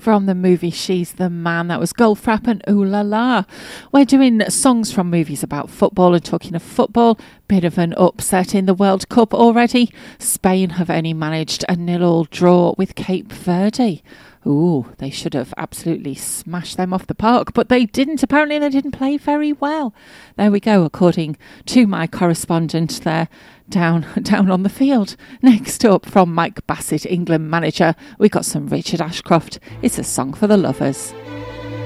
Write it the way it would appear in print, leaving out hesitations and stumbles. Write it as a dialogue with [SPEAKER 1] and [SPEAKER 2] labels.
[SPEAKER 1] from the movie She's the Man. That was Goldfrapp and Ooh La La. We're doing songs from movies about football, and talking of football, bit of an upset in the World Cup already. Spain have only managed a 0-0 draw with Cape Verde. Ooh, they should have absolutely smashed them off the park, but they didn't. Apparently they didn't play very well. There we go, according to my correspondent there down on the field. Next up, from Mike Bassett, England manager, we got some Richard Ashcroft. It's a song for the lovers.